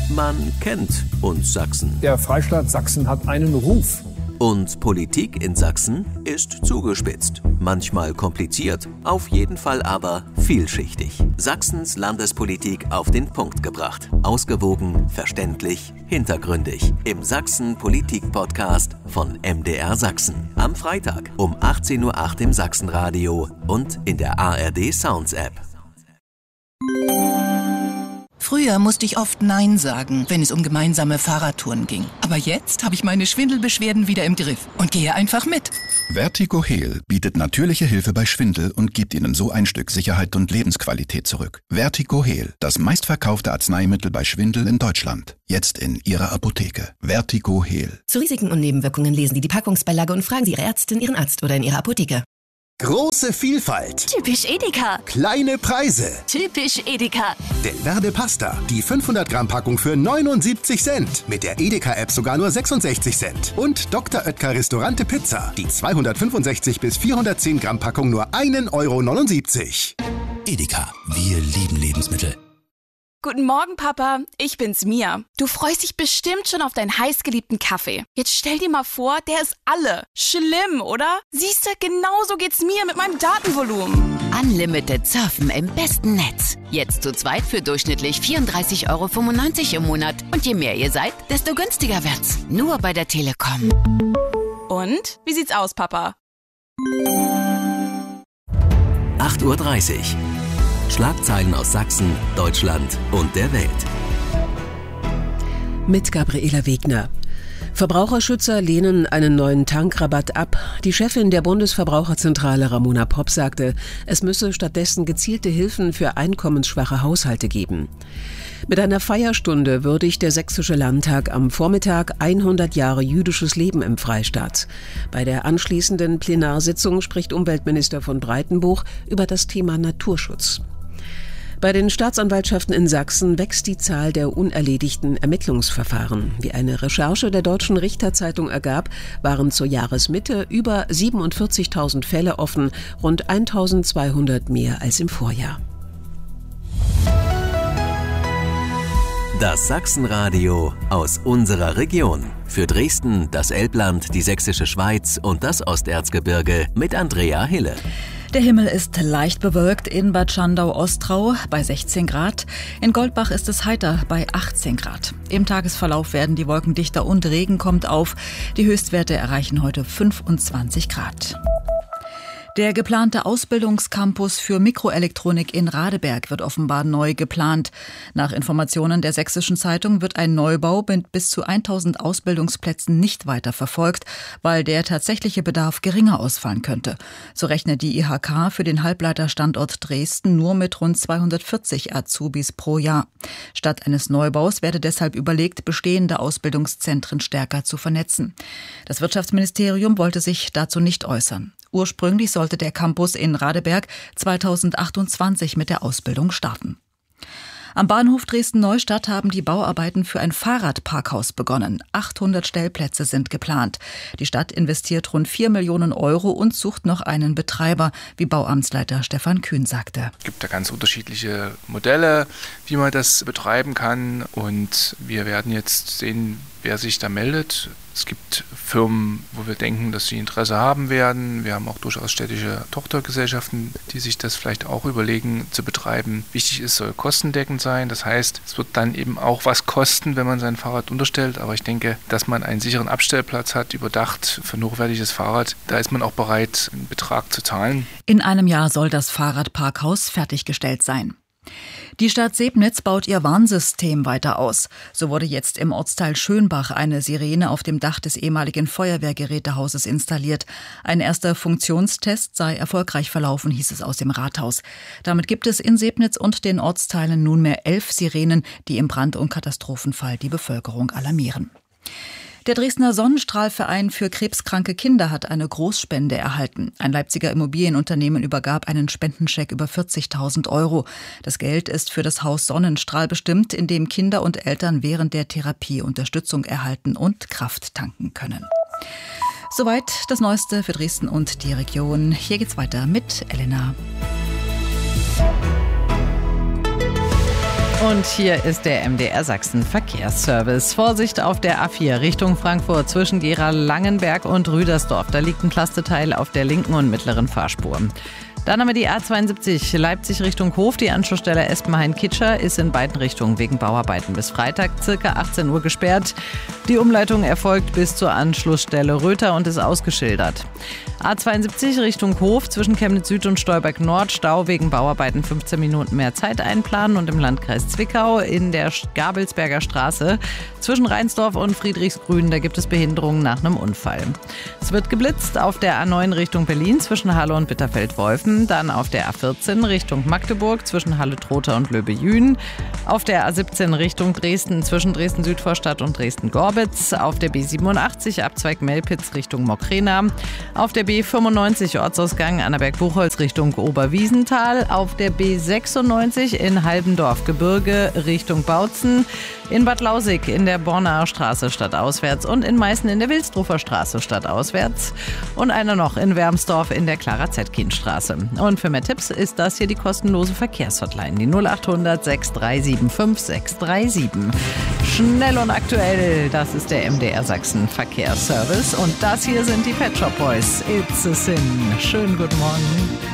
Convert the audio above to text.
Man kennt uns Sachsen. Der Freistaat Sachsen hat einen Ruf. Und Politik in Sachsen ist zugespitzt. Manchmal kompliziert, auf jeden Fall aber vielschichtig. Sachsens Landespolitik auf den Punkt gebracht. Ausgewogen, verständlich, hintergründig. Im Sachsen-Politik-Podcast von MDR Sachsen. Am Freitag um 18:08 Uhr im Sachsenradio und in der ARD Sounds App. Früher musste ich oft Nein sagen, wenn es um gemeinsame Fahrradtouren ging. Aber jetzt habe ich meine Schwindelbeschwerden wieder im Griff und gehe einfach mit. VertigoHeal bietet natürliche Hilfe bei Schwindel und gibt Ihnen so ein Stück Sicherheit und Lebensqualität zurück. VertigoHeal, das meistverkaufte Arzneimittel bei Schwindel in Deutschland. Jetzt in Ihrer Apotheke. VertigoHeal. Zu Risiken und Nebenwirkungen lesen Sie die Packungsbeilage und fragen Sie Ihre Ärztin, Ihren Arzt oder in Ihrer Apotheke. Große Vielfalt. Typisch Edeka. Kleine Preise. Typisch Edeka. Delverde Pasta. Die 500 Gramm Packung für 79 Cent. Mit der Edeka-App sogar nur 66 Cent. Und Dr. Oetker Restaurante Pizza. Die 265 bis 410 Gramm Packung nur 1,79 €. Edeka. Wir lieben Lebensmittel. Guten Morgen, Papa. Ich bin's, Mia. Du freust dich bestimmt schon auf deinen heißgeliebten Kaffee. Jetzt stell dir mal vor, der ist alle. Schlimm, oder? Siehste, genauso geht's mir mit meinem Datenvolumen. Unlimited Surfen im besten Netz. Jetzt zu zweit für durchschnittlich 34,95 € im Monat. Und je mehr ihr seid, desto günstiger wird's. Nur bei der Telekom. Und? Wie sieht's aus, Papa? 8:30 Uhr. Schlagzeilen aus Sachsen, Deutschland und der Welt. Mit Gabriela Wegner. Verbraucherschützer lehnen einen neuen Tankrabatt ab. Die Chefin der Bundesverbraucherzentrale Ramona Popp sagte, es müsse stattdessen gezielte Hilfen für einkommensschwache Haushalte geben. Mit einer Feierstunde würdigt der Sächsische Landtag am Vormittag 100 Jahre jüdisches Leben im Freistaat. Bei der anschließenden Plenarsitzung spricht Umweltminister von Breitenbuch über das Thema Naturschutz. Bei den Staatsanwaltschaften in Sachsen wächst die Zahl der unerledigten Ermittlungsverfahren. Wie eine Recherche der Deutschen Richterzeitung ergab, waren zur Jahresmitte über 47.000 Fälle offen, rund 1.200 mehr als im Vorjahr. Das Sachsenradio aus unserer Region. Für Dresden, das Elbland, die Sächsische Schweiz und das Osterzgebirge mit Andrea Hille. Der Himmel ist leicht bewölkt in Bad Schandau-Ostrau bei 16 Grad. In Goldbach ist es heiter bei 18 Grad. Im Tagesverlauf werden die Wolken dichter und Regen kommt auf. Die Höchstwerte erreichen heute 25 Grad. Der geplante Ausbildungscampus für Mikroelektronik in Radeberg wird offenbar neu geplant. Nach Informationen der Sächsischen Zeitung wird ein Neubau mit bis zu 1000 Ausbildungsplätzen nicht weiter verfolgt, weil der tatsächliche Bedarf geringer ausfallen könnte. So rechnet die IHK für den Halbleiterstandort Dresden nur mit rund 240 Azubis pro Jahr. Statt eines Neubaus werde deshalb überlegt, bestehende Ausbildungszentren stärker zu vernetzen. Das Wirtschaftsministerium wollte sich dazu nicht äußern. Ursprünglich sollte der Campus in Radeberg 2028 mit der Ausbildung starten. Am Bahnhof Dresden-Neustadt haben die Bauarbeiten für ein Fahrradparkhaus begonnen. 800 Stellplätze sind geplant. Die Stadt investiert rund 4 Millionen € und sucht noch einen Betreiber, wie Bauamtsleiter Stefan Kühn sagte. Es gibt da ganz unterschiedliche Modelle, wie man das betreiben kann. Und wir werden jetzt sehen, wer sich da meldet. Es gibt Firmen, wo wir denken, dass sie Interesse haben werden. Wir haben auch durchaus städtische Tochtergesellschaften, die sich das vielleicht auch überlegen zu betreiben. Wichtig ist, soll kostendeckend sein. Das heißt, es wird dann eben auch was kosten, wenn man sein Fahrrad unterstellt. Aber ich denke, dass man einen sicheren Abstellplatz hat, überdacht für ein hochwertiges Fahrrad, da ist man auch bereit, einen Betrag zu zahlen. In einem Jahr soll das Fahrradparkhaus fertiggestellt sein. Die Stadt Sebnitz baut ihr Warnsystem weiter aus. So wurde jetzt im Ortsteil Schönbach eine Sirene auf dem Dach des ehemaligen Feuerwehrgerätehauses installiert. Ein erster Funktionstest sei erfolgreich verlaufen, hieß es aus dem Rathaus. Damit gibt es in Sebnitz und den Ortsteilen nunmehr 11 Sirenen, die im Brand- und Katastrophenfall die Bevölkerung alarmieren. Der Dresdner Sonnenstrahlverein für krebskranke Kinder hat eine Großspende erhalten. Ein Leipziger Immobilienunternehmen übergab einen Spendenscheck über 40.000 €. Das Geld ist für das Haus Sonnenstrahl bestimmt, in dem Kinder und Eltern während der Therapie Unterstützung erhalten und Kraft tanken können. Soweit das Neueste für Dresden und die Region. Hier geht's weiter mit Elena. Und hier ist der MDR Sachsen Verkehrsservice. Vorsicht auf der A4 Richtung Frankfurt zwischen Gera-Langenberg und Rüdersdorf. Da liegt ein Plasteteil auf der linken und mittleren Fahrspur. Dann haben wir die A72 Leipzig Richtung Hof. Die Anschlussstelle Espenhain-Kitscher ist in beiden Richtungen wegen Bauarbeiten bis Freitag circa 18 Uhr gesperrt. Die Umleitung erfolgt bis zur Anschlussstelle Röther und ist ausgeschildert. A72 Richtung Hof zwischen Chemnitz Süd und Stolberg Nord. Stau wegen Bauarbeiten 15 Minuten mehr Zeit einplanen. Und im Landkreis Zwickau in der Gabelsberger Straße zwischen Rheinsdorf und Friedrichsgrün. Da gibt es Behinderungen nach einem Unfall. Es wird geblitzt auf der A9 Richtung Berlin zwischen Halle und Bitterfeld-Wolfen. Dann auf der A14 Richtung Magdeburg zwischen Halle-Trotha und Löbe-Jühn. Auf der A17 Richtung Dresden zwischen Dresden-Südvorstadt und Dresden-Gorbitz. Auf der B87 Abzweig Melpitz Richtung Mokrena. Auf der B95 Ortsausgang Annaberg-Buchholz Richtung Oberwiesenthal. Auf der B96 in Halbendorf-Gebirge Richtung Bautzen. In Bad Lausig in der Bornaer Straße stadtauswärts und in Meißen in der Wilsdruffer Straße stadtauswärts. Und einer noch in Wermsdorf in der Clara-Zetkin-Straße. Und für mehr Tipps ist das hier die kostenlose Verkehrshotline, die 0800 6375 637. Schnell und aktuell, das ist der MDR Sachsen Verkehrsservice. Und das hier sind die Pet Shop Boys. It's a Sin. Schönen guten Morgen.